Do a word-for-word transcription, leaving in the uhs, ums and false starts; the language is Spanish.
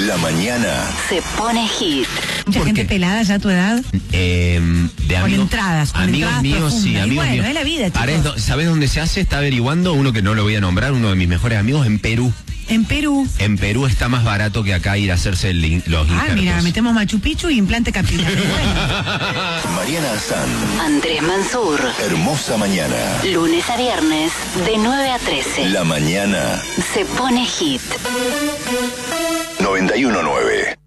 La mañana se pone hit. Mucha ¿Por gente qué? pelada ya a tu edad. Eh, de Con amigos, entradas, con amigos entradas míos, profundas. sí, Y amigos bueno, míos. es la vida, chicos. Ahora es do- ¿sabés dónde se hace? Está averiguando uno que no lo voy a nombrar, uno de mis mejores amigos, en Perú. En Perú. En Perú está más barato que acá ir a hacerse el in- los Ah, injertos. mira, metemos Machu Picchu y implante capilar. Bueno, Mariana San, Andrés Mansur. hermosa mañana. Lunes a viernes, de nueve a trece. La mañana Se pone hit. noventa y uno nueve.